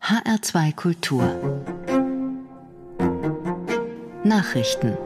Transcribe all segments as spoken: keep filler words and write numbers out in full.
H R zwei Kultur Nachrichten.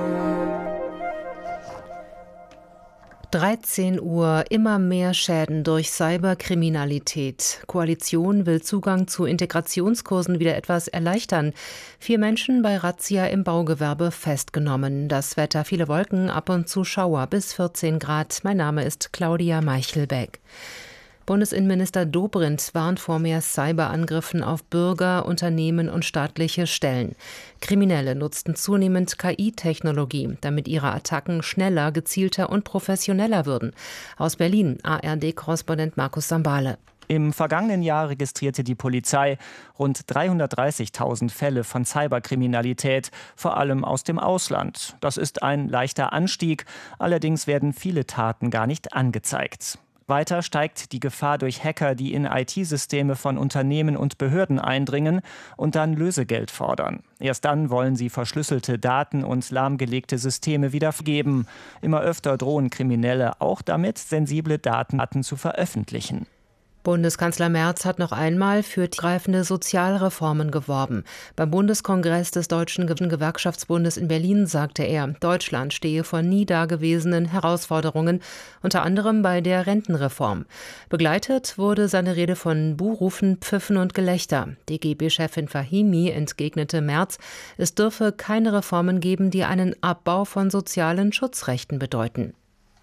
dreizehn Uhr, immer mehr Schäden durch Cyberkriminalität. Koalition will Zugang zu Integrationskursen wieder etwas erleichtern. Vier Menschen bei Razzia im Baugewerbe festgenommen. Das Wetter, viele Wolken, ab und zu Schauer, bis vierzehn Grad. Mein Name ist Claudia Meichelbeck. Bundesinnenminister Dobrindt warnt vor mehr Cyberangriffen auf Bürger, Unternehmen und staatliche Stellen. Kriminelle nutzten zunehmend K I-Technologie, damit ihre Attacken schneller, gezielter und professioneller würden. Aus Berlin, A R D-Korrespondent Markus Sambale. Im vergangenen Jahr registrierte die Polizei rund dreihundertdreißigtausend Fälle von Cyberkriminalität, vor allem aus dem Ausland. Das ist ein leichter Anstieg, allerdings werden viele Taten gar nicht angezeigt. Weiter steigt die Gefahr durch Hacker, die in I T-Systeme von Unternehmen und Behörden eindringen und dann Lösegeld fordern. Erst dann wollen sie verschlüsselte Daten und lahmgelegte Systeme wieder vergeben. Immer öfter drohen Kriminelle auch damit, sensible Daten zu veröffentlichen. Bundeskanzler Merz hat noch einmal für tiefgreifende Sozialreformen geworben. Beim Bundeskongress des Deutschen Gewerkschaftsbundes in Berlin sagte er, Deutschland stehe vor nie dagewesenen Herausforderungen, unter anderem bei der Rentenreform. Begleitet wurde seine Rede von Buhrufen, Pfiffen und Gelächter. D G B-Chefin Fahimi entgegnete Merz, es dürfe keine Reformen geben, die einen Abbau von sozialen Schutzrechten bedeuten.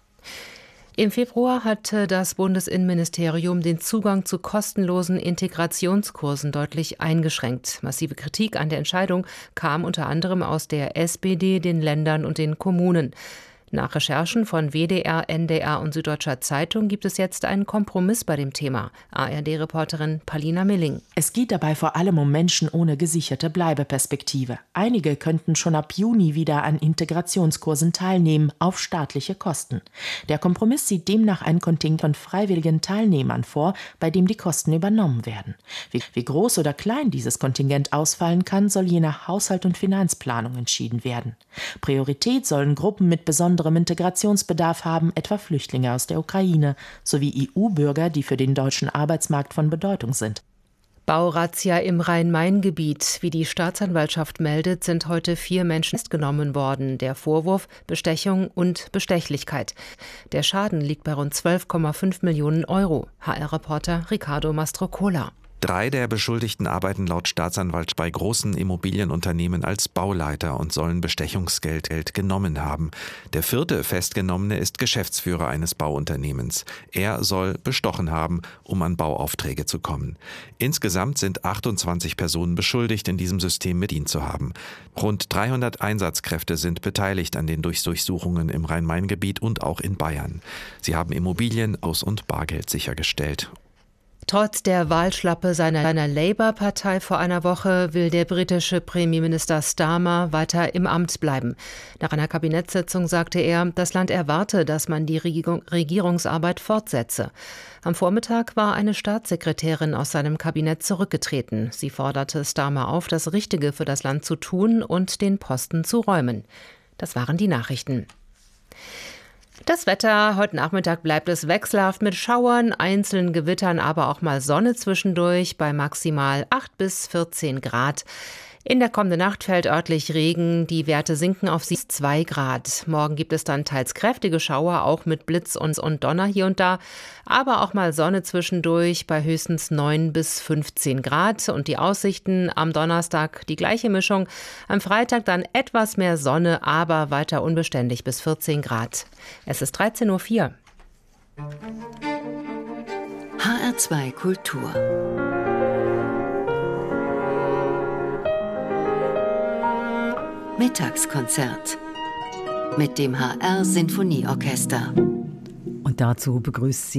Im Februar hatte das Bundesinnenministerium den Zugang zu kostenlosen Integrationskursen deutlich eingeschränkt. Massive Kritik an der Entscheidung kam unter anderem aus der S P D, den Ländern und den Kommunen. Nach Recherchen von W D R, N D R und Süddeutscher Zeitung gibt es jetzt einen Kompromiss bei dem Thema. A R D-Reporterin Palina Milling. Es geht dabei vor allem um Menschen ohne gesicherte Bleibeperspektive. Einige könnten schon ab Juni wieder an Integrationskursen teilnehmen, auf staatliche Kosten. Der Kompromiss sieht demnach ein Kontingent von freiwilligen Teilnehmern vor, bei dem die Kosten übernommen werden. Wie, wie groß oder klein dieses Kontingent ausfallen kann, soll je nach Haushalt und Finanzplanung entschieden werden. Priorität sollen Gruppen mit besonderen Integrationsbedarf haben, etwa Flüchtlinge aus der Ukraine, sowie E U-Bürger, die für den deutschen Arbeitsmarkt von Bedeutung sind. Baurazzia im Rhein-Main-Gebiet. Wie die Staatsanwaltschaft meldet, sind heute vier Menschen festgenommen worden. Der Vorwurf Bestechung und Bestechlichkeit. Der Schaden liegt bei rund zwölf Komma fünf Millionen Euro. H R-Reporter Riccardo Mastrocola. Drei der Beschuldigten arbeiten laut Staatsanwalt bei großen Immobilienunternehmen als Bauleiter und sollen Bestechungsgeld genommen haben. Der vierte Festgenommene ist Geschäftsführer eines Bauunternehmens. Er soll bestochen haben, um an Bauaufträge zu kommen. Insgesamt sind achtundzwanzig Personen beschuldigt, in diesem System bedient zu haben. Rund dreihundert Einsatzkräfte sind beteiligt an den Durchsuchungen im Rhein-Main-Gebiet und auch in Bayern. Sie haben Immobilien, Aus- und Bargeld sichergestellt. Trotz der Wahlschlappe seiner, seiner Labour-Partei vor einer Woche will der britische Premierminister Starmer weiter im Amt bleiben. Nach einer Kabinettssitzung sagte er, das Land erwarte, dass man die Regierung, Regierungsarbeit fortsetze. Am Vormittag war eine Staatssekretärin aus seinem Kabinett zurückgetreten. Sie forderte Starmer auf, das Richtige für das Land zu tun und den Posten zu räumen. Das waren die Nachrichten. Das Wetter, heute Nachmittag bleibt es wechselhaft mit Schauern, einzelnen Gewittern, aber auch mal Sonne zwischendurch bei maximal acht bis vierzehn Grad. In der kommenden Nacht fällt örtlich Regen, die Werte sinken auf zwei Grad. Morgen gibt es dann teils kräftige Schauer, auch mit Blitz und, und Donner hier und da, aber auch mal Sonne zwischendurch bei höchstens neun bis fünfzehn Grad. Und die Aussichten am Donnerstag die gleiche Mischung, am Freitag dann etwas mehr Sonne, aber weiter unbeständig bis vierzehn Grad. Es ist dreizehn Uhr vier. H R zwei Kultur Mittagskonzert mit dem H R Sinfonieorchester. Und dazu begrüßt sie